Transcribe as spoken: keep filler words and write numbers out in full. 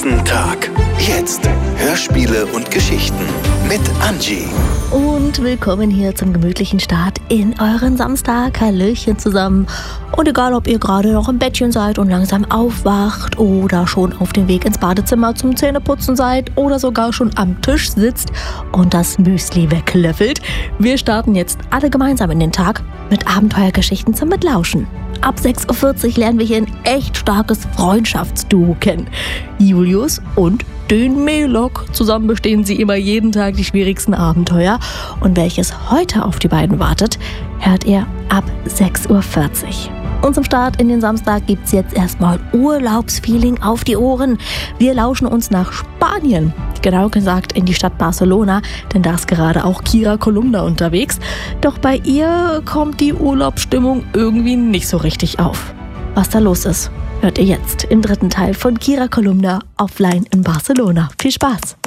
ganzen Tag. Jetzt Hörspiele und Geschichten mit Angie. Und willkommen hier zum gemütlichen Start in euren Samstag. Hallöchen zusammen. Und egal, ob ihr gerade noch im Bettchen seid und langsam aufwacht oder schon auf dem Weg ins Badezimmer zum Zähneputzen seid oder sogar schon am Tisch sitzt und das Müsli weglöffelt, wir starten jetzt alle gemeinsam in den Tag mit Abenteuergeschichten zum Mitlauschen. Ab sechs Uhr vierzig lernen wir hier ein echt starkes Freundschaftsduo kennen. Julius und den Melok. Zusammen bestehen sie immer jeden Tag die schwierigsten Abenteuer. Und welches heute auf die beiden wartet, hört ihr ab sechs Uhr vierzig. Und zum Start in den Samstag gibt's jetzt erstmal Urlaubsfeeling auf die Ohren. Wir lauschen uns nach Spanien. Genau gesagt in die Stadt Barcelona, denn da ist gerade auch Kira Kolumna unterwegs. Doch bei ihr kommt die Urlaubsstimmung irgendwie nicht so richtig auf. Was da los ist, hört ihr jetzt im dritten Teil von Kira Kolumna offline in Barcelona. Viel Spaß!